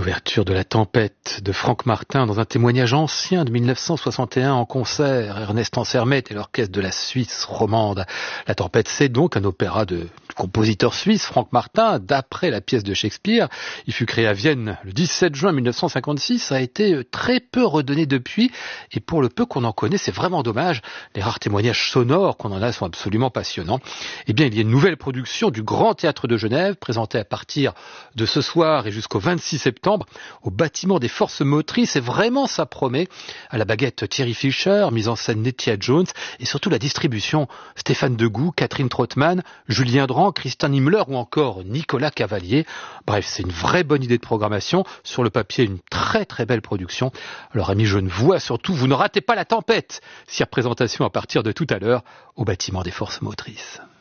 L'ouverture de La Tempête de Franck Martin dans un témoignage ancien de 1961 en concert. Ernest Ansermet et l'orchestre de la Suisse romande. La Tempête, c'est donc un opéra du compositeur suisse Franck Martin, d'après la pièce de Shakespeare. Il fut créé à Vienne le 17 juin 1956. Ça a été très peu redonné depuis. Et pour le peu qu'on en connaît, c'est vraiment dommage. Les rares témoignages sonores qu'on en a sont absolument passionnants. Eh bien, il y a une nouvelle production du Grand Théâtre de Genève, présentée à partir de ce soir et jusqu'au 26 septembre au bâtiment des forces motrices, et vraiment ça promet. À la baguette Thierry Fischer, mise en scène Nettia Jones, et surtout la distribution Stéphane Degout, Catherine Trottmann, Julien Dran, Christian Himmler ou encore Nicolas Cavalier. Bref, c'est une vraie bonne idée de programmation. Sur le papier, une très très belle production. Alors amis Genevois, surtout, vous ne ratez pas La Tempête. Si représentation à partir de tout à l'heure au bâtiment des forces motrices.